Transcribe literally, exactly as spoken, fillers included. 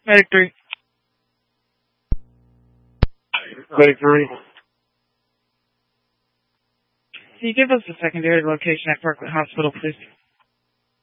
Medic three. Medic three. Can you give us the secondary location at Parkland Hospital, please?